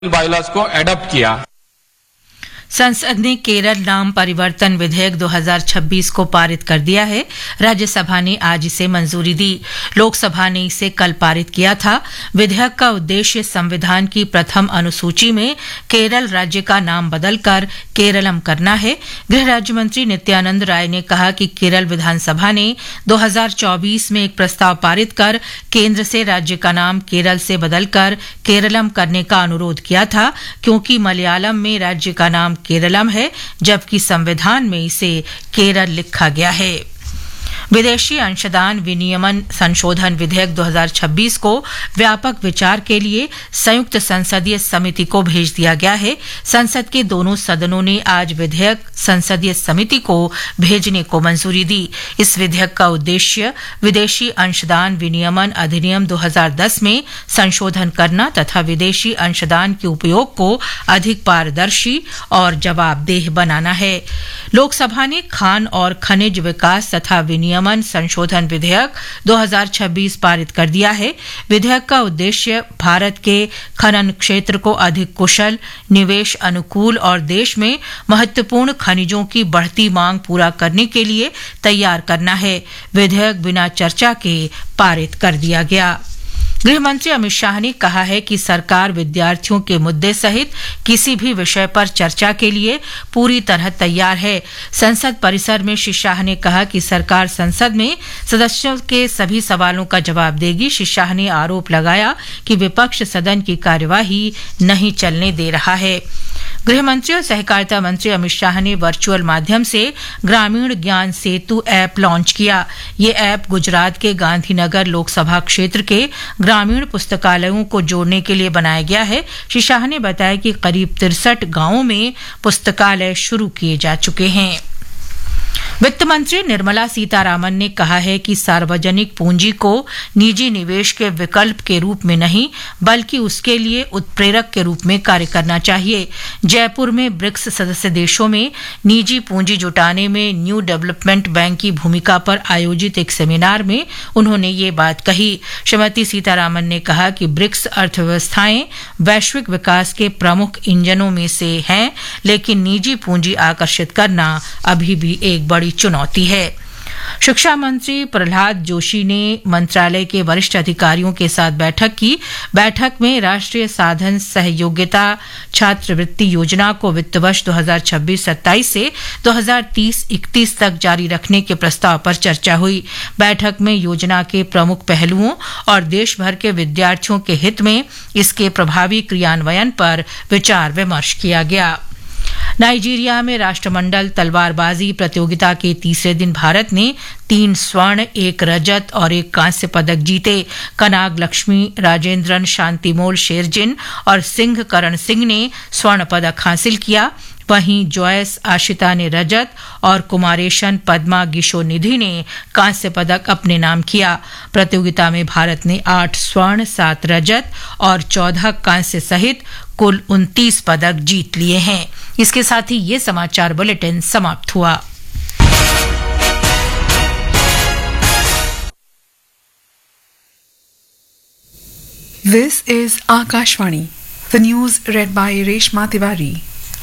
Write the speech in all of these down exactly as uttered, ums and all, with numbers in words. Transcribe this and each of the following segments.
Bylaws को adopt किया। संसद ने केरल नाम परिवर्तन विधेयक दो हज़ार छब्बीस को पारित कर दिया है। राज्यसभा ने आज इसे मंजूरी दी। लोकसभा ने इसे कल पारित किया था। विधेयक का उद्देश्य संविधान की प्रथम अनुसूची में केरल राज्य का नाम बदलकर केरलम करना है। गृह राज्य मंत्री नित्यानंद राय ने कहा कि केरल विधानसभा ने दो हज़ार चौबीस में एक प्रस्ताव पारित कर केंद्र से राज्य का नाम केरल से बदलकर केरलम करने का अनुरोध किया था, क्योंकि मलयालम में राज्य का नाम केरलम है, जबकि संविधान में इसे केरल लिखा गया है। विदेशी अंशदान विनियमन संशोधन विधेयक दो हज़ार छब्बीस को व्यापक विचार के लिए संयुक्त संसदीय समिति को भेज दिया गया है। संसद के दोनों सदनों ने आज विधेयक संसदीय समिति को भेजने को मंजूरी दी। इस विधेयक का उद्देश्य विदेशी अंशदान विनियमन अधिनियम दो हज़ार दस में संशोधन करना तथा विदेशी अंशदान के उपयोग को अधिक पारदर्शी और जवाबदेह बनाना है। लोकसभा ने खान और खनिज विकास तथा विनियमन संशोधन विधेयक दो हज़ार छब्बीस पारित कर दिया है। विधेयक का उद्देश्य भारत के खनन क्षेत्र को अधिक कुशल, निवेश अनुकूल और देश में महत्वपूर्ण खनिजों की बढ़ती मांग पूरा करने के लिए तैयार करना है। विधेयक बिना चर्चा के पारित कर दिया गया। गृह मंत्री अमित शाह ने कहा है कि सरकार विद्यार्थियों के मुद्दे सहित किसी भी विषय पर चर्चा के लिए पूरी तरह तैयार है। संसद परिसर में श्री शाह ने कहा कि सरकार संसद में सदस्यों के सभी सवालों का जवाब देगी। श्री शाह ने आरोप लगाया कि विपक्ष सदन की कार्यवाही नहीं चलने दे रहा है। गृह मंत्री और सहकारिता मंत्री अमित शाह ने वर्चुअल माध्यम से ग्रामीण ज्ञान सेतु ऐप लॉन्च किया। ये ऐप गुजरात के गांधीनगर लोकसभा क्षेत्र के ग्रामीण पुस्तकालयों को जोड़ने के लिए बनाया गया है। श्री शाह ने बताया कि करीब तिरसठ गांवों में पुस्तकालय शुरू किए जा चुके हैं। वित्त मंत्री निर्मला सीतारामन ने कहा है कि सार्वजनिक पूंजी को निजी निवेश के विकल्प के रूप में नहीं, बल्कि उसके लिए उत्प्रेरक के रूप में कार्य करना चाहिए। जयपुर में ब्रिक्स सदस्य देशों में निजी पूंजी जुटाने में न्यू डेवलपमेंट बैंक की भूमिका पर आयोजित एक सेमिनार में उन्होंने ये बात कही। श्रीमती सीतारामन ने कहा कि ब्रिक्स अर्थव्यवस्थाएं वैश्विक विकास के प्रमुख इंजनों में से हैं, लेकिन निजी पूंजी आकर्षित करना अभी भी एक बड़ी चुनौती है। शिक्षा मंत्री प्रहलाद जोशी ने मंत्रालय के वरिष्ठ अधिकारियों के साथ बैठक की। बैठक में राष्ट्रीय साधन सहयोगिता छात्रवृत्ति योजना को वित्त वर्ष दो हज़ार छब्बीस सत्ताईस से दो हज़ार तीस इकतीस तक जारी रखने के प्रस्ताव पर चर्चा हुई। बैठक में योजना के प्रमुख पहलुओं और देश भर के विद्यार्थियों के हित में इसके प्रभावी क्रियान्वयन पर विचार विमर्श किया गया। नाइजीरिया में राष्ट्रमंडल तलवारबाजी प्रतियोगिता के तीसरे दिन भारत ने तीन स्वर्ण, एक रजत और एक कांस्य पदक जीते। कनाग लक्ष्मी राजेंद्रन शांतिमोल शेरजिन और सिंह करण सिंह ने स्वर्ण पदक हासिल किया। वहीं जॉयस आशिता ने रजत और कुमारेशन पद्मा गिशो निधि ने कांस्य पदक अपने नाम किया। प्रतियोगिता में भारत ने आठ स्वर्ण, सात रजत और चौदह कांस्य सहित कुल उनतीस पदक जीत लिए हैं। इसके साथ ही ये समाचार बुलेटिन समाप्त हुआ। This is Akashvani. The news read by Reshma Tiwari.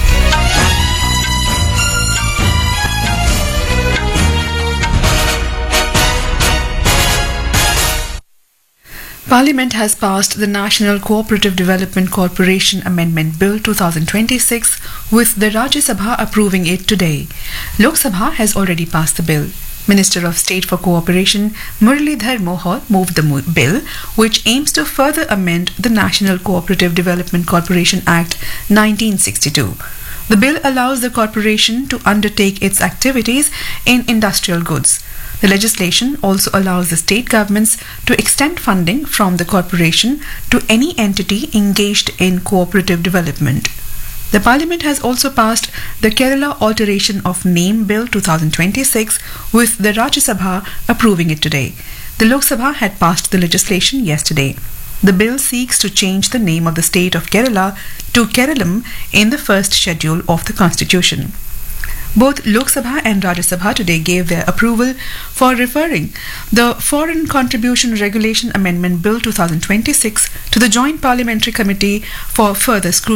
Parliament has passed the National Cooperative Development Corporation Amendment Bill twenty twenty-six with the Rajya Sabha approving it today. Lok Sabha has already passed the bill. Minister of State for Cooperation Muralidhar Mohol moved the mo- bill, which aims to further amend the National Cooperative Development Corporation Act nineteen sixty-two. The bill allows the corporation to undertake its activities in industrial goods. The legislation also allows the state governments to extend funding from the corporation to any entity engaged in cooperative development. The Parliament has also passed the Kerala Alteration of Name Bill twenty twenty-six with the Rajya Sabha approving it today. The Lok Sabha had passed the legislation yesterday. The bill seeks to change the name of the state of Kerala to Keralam in the first schedule of the Constitution. Both Lok Sabha and Rajya Sabha today gave their approval for referring the Foreign Contribution Regulation Amendment Bill twenty twenty-six to the Joint Parliamentary Committee for further scrutiny.